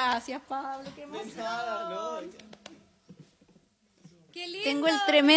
Gracias, Pablo, qué emoción. De nada, no. Qué lindo. Tengo el tremendo